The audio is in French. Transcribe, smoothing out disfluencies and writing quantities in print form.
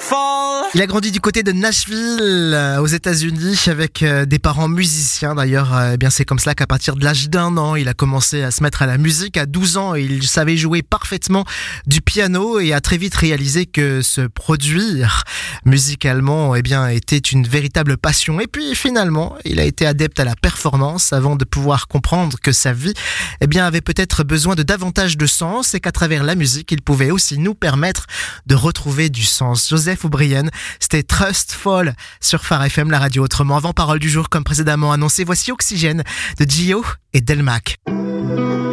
Il a grandi du côté de Nashville, aux États-Unis, avec des parents musiciens. D'ailleurs, c'est comme cela qu'à partir de l'âge d'1 an, il a commencé à se mettre à la musique. À 12 ans, il savait jouer parfaitement du piano et a très vite réalisé que se produire musicalement, était une véritable passion. Et puis finalement, il a été adepte à la performance avant de pouvoir comprendre que sa vie, avait peut-être besoin de davantage de sens et qu'à travers la musique, il pouvait aussi nous permettre de retrouver du sens. Joseph O'Brien, c'était Trustful sur Phare FM, la radio autrement. Avant parole du jour, comme précédemment annoncé, voici Oxygène de Gio et Delmac.